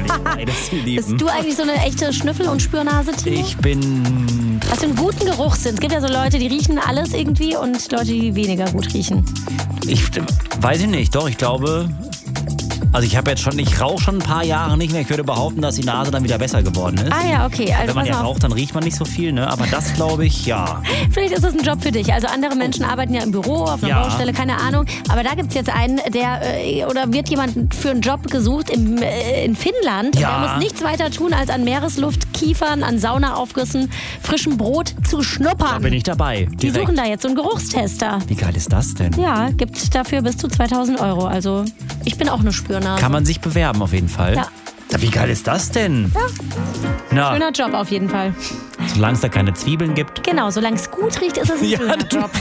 natürlich. Beides lieben. Bist du eigentlich so eine echte Schnüffel- und Spürnase, Timo? Ich bin... Was für einen guten Geruchssinn. Es gibt ja so Leute, die riechen alles irgendwie und Leute, die weniger gut riechen. Weiß ich nicht, doch, ich glaube... Also ich rauche schon ein paar Jahre nicht mehr. Ich würde behaupten, dass die Nase dann wieder besser geworden ist. Ah ja, okay. Also wenn man pass ja mal auf. raucht, dann riecht man nicht so viel, ne? Aber das glaube ich, ja. Vielleicht ist das ein Job für dich. Also andere Menschen arbeiten ja im Büro, auf einer Baustelle, keine Ahnung. Aber da gibt es jetzt einen, oder wird jemand für einen Job gesucht in Finnland. Ja. Der muss nichts weiter tun, als an Meeresluft, Kiefern, an Saunaaufgüssen, frischem Brot zu schnuppern. Da bin ich dabei. Die suchen da jetzt so einen Geruchstester. Wie geil ist das denn? Ja, gibt dafür bis zu 2.000 €. Also ich bin auch eine Spürnase. Kann man sich bewerben auf jeden Fall. Ja. Wie geil ist das denn? Ja. Na, Schöner Job auf jeden Fall. solange es da keine Zwiebeln gibt. Genau, solange es gut riecht, ist es ein schöner Job.